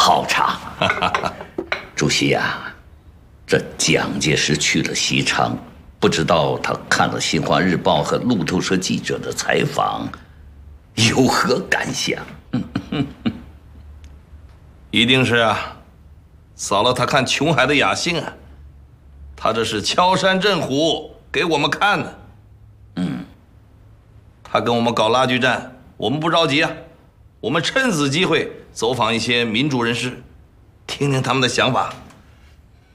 好茶。主席呀，这蒋介石去了西昌，不知道他看了《新华日报》和路透社记者的采访，有何感想？ 一定是啊，扫了他看琼海的雅兴啊，他这是敲山震虎给我们看呢。他跟我们搞拉锯战，我们不着急啊，我们趁此机会走访一些民主人士，听听他们的想法。